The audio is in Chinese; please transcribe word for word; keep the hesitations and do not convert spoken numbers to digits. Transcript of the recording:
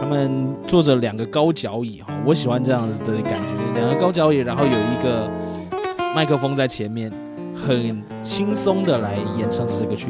们坐着两个高脚椅，我喜欢这样的感觉，两个高脚椅，然后有一个麦克风在前面，很轻松的来演唱这个曲